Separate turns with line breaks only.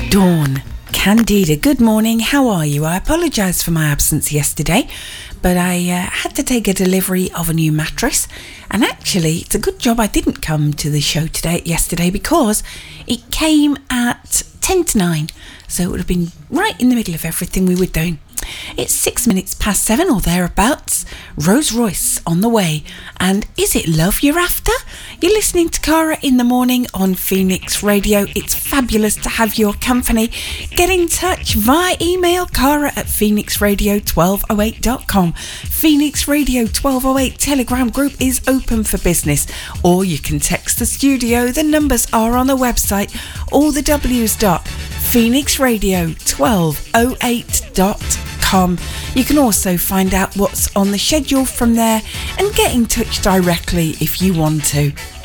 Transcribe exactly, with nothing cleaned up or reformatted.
Dawn, Candida, good morning. How are you? I apologise for my absence yesterday, but I uh, had to take a delivery of a new mattress, and actually it's a good job I didn't come to the show today yesterday because it came at ten to nine, so it would have been right in the middle of everything we were doing. It's six minutes past seven or thereabouts. Rose Royce on the way. And is it love you're after? You're listening to Cara in the Morning on Phoenix Radio. It's fabulous to have your company. Get in touch via email, Cara at phoenix radio twelve oh eight dot com. Phoenix Radio twelve oh eight Telegram group is open for business. Or you can text the studio. The numbers are on the website. All the W's dot phoenix radio twelve oh eight dot com. You can also find out what's on the schedule from there and get in touch directly if you want to.